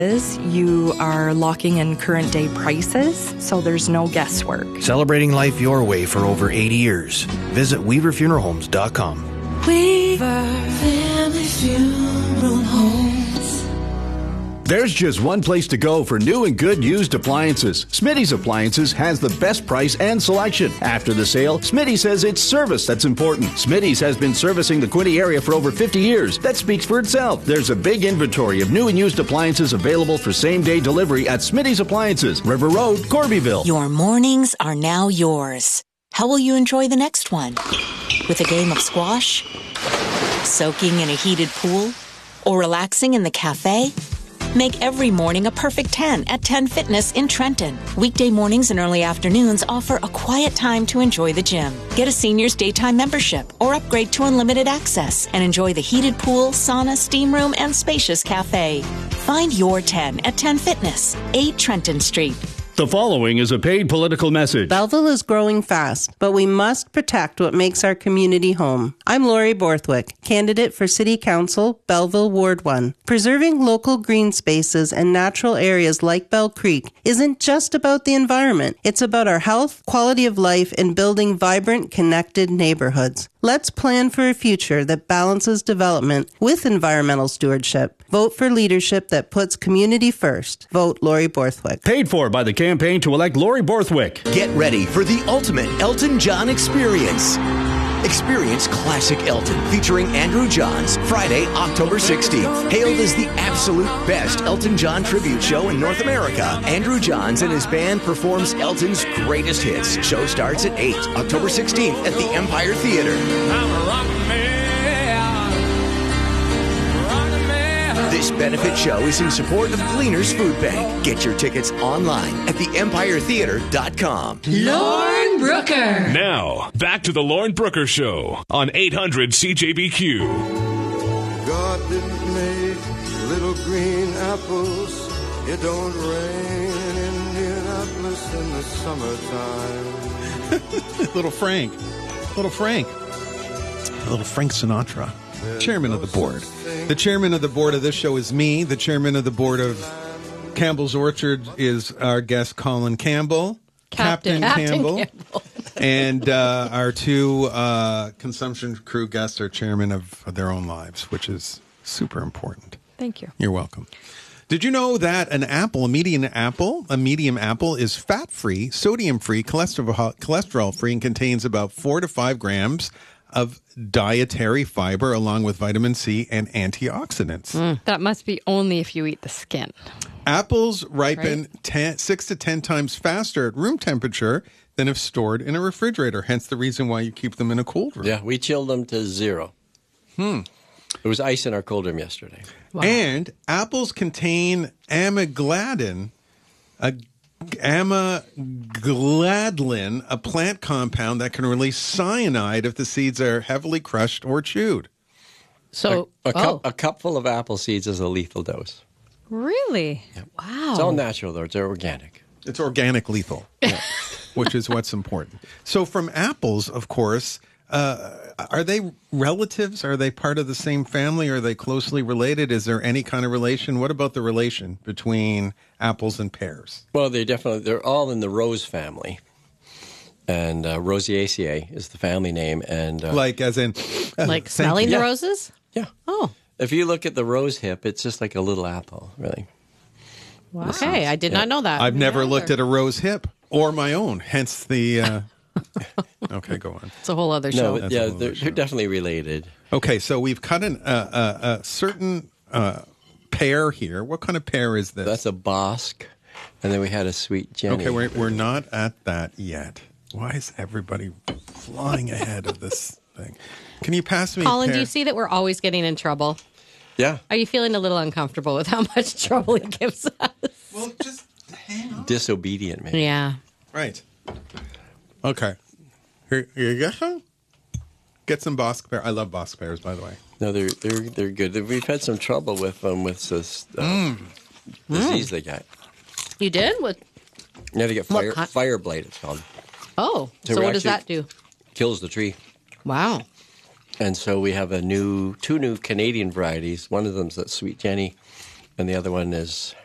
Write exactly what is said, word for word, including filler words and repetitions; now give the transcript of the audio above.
You are locking in current day prices, so there's no guesswork. Celebrating life your way for over eighty years. Visit weaver funeral homes dot com. Weaver Family Funeral Homes. There's just one place to go for new and good used appliances. Smitty's Appliances has the best price and selection. After the sale, Smitty says it's service that's important. Smitty's has been servicing the Quinte area for over fifty years. That speaks for itself. There's a big inventory of new and used appliances available for same-day delivery at Smitty's Appliances, River Road, Corbyville. Your mornings are now yours. How will you enjoy the next one? With a game of squash? Soaking in a heated pool? Or relaxing in the cafe? Make every morning a perfect ten at ten Fitness in Trenton. Weekday mornings and early afternoons offer a quiet time to enjoy the gym. Get a senior's daytime membership or upgrade to unlimited access and enjoy the heated pool, sauna, steam room, and spacious cafe. Find your ten at ten Fitness, eight Trenton Street. The following is a paid political message. Belleville is growing fast, but we must protect what makes our community home. I'm Lori Borthwick, candidate for City Council, Belleville Ward one. Preserving local green spaces and natural areas like Bell Creek isn't just about the environment. It's about our health, quality of life, and building vibrant, connected neighborhoods. Let's plan for a future that balances development with environmental stewardship. Vote for leadership that puts community first. Vote Lori Borthwick. Paid for by the campaign to elect Lori Borthwick. Get ready for the ultimate Elton John experience. Experience classic Elton featuring Andrew Johns Friday, October sixteenth. Hailed as the absolute best Elton John tribute show in North America, Andrew Johns and his band performs Elton's greatest hits. Show starts at eight, October sixteenth at the Empire Theater. This benefit show is in support of Gleaners Food Bank. Get your tickets online at the empire theater dot com. Lauren Brooker. Now, back to the Lauren Brooker Show on eight hundred C J B Q. God didn't make little green apples. It don't rain in Indianapolis in the summertime. Little Frank. Little Frank. Little Frank Sinatra. Chairman of the board. The chairman of the board of this show is me. The chairman of the board of Campbell's Orchard is our guest, Colin Campbell. Captain, Captain Campbell. Campbell. And uh, our two uh, consumption crew guests are chairman of their own lives, which is super important. Thank you. You're welcome. Did you know that an apple, a medium apple, a medium apple is fat-free, sodium-free, cholesterol cholesterol-free, and contains about four to five grams of dietary fiber along with vitamin C and antioxidants. Mm, that must be only if you eat the skin. Apples ripen right? ten, six to ten times faster at room temperature than if stored in a refrigerator, hence the reason why you keep them in a cold room. Yeah, we chilled them to zero. Hmm. It was ice in our cold room yesterday. Wow. And apples contain amygdalin, a amygdalin, a plant compound that can release cyanide if the seeds are heavily crushed or chewed. So a, a, oh. cup, a cupful of apple seeds is a lethal dose. Really? Yep. Wow. It's all natural, though. It's organic. It's organic lethal, yeah. Which is what's important. So from apples, of course, uh, are they relatives? Are they part of the same family? Are they closely related? Is there any kind of relation? What about the relation between apples and pears? Well, they definitely, they're all in the rose family. And uh, Rosaceae is the family name. And uh, Like as in... Uh, like smelling the yeah. roses? Yeah. Oh. If you look at the rose hip, it's just like a little apple, really. Wow. Okay, I did yeah. not know that. I've Me never either. looked at a rose hip or my own, hence the... Uh, okay, go on. It's a whole other show. No, yeah, they're, they're definitely related. Okay, so we've cut an, uh, uh, a certain uh, pear here. What kind of pear is this? That's a Bosc, and then we had a sweet Jenny. Okay, we're, we're not at that yet. Why is everybody flying ahead of this thing? Can you pass me Colin, pear? do you see that we're always getting in trouble? Yeah. Are you feeling a little uncomfortable with how much trouble he gives us? Well, just hang on. Disobedient, man. Yeah. Right. Okay. Here, you get some? Get some Bosc pear. I love Bosc pears, by the way. No, they're they're they're good. We've had some trouble with them with this uh, mm. disease Mm. they got. You did? What? You had to get What fire kind? fire blade. It's called. Oh, So so, we what does actually- that do? Kills the tree. Wow. And so we have a new two new Canadian varieties. One of them's that Sweet Jenny, and the other one is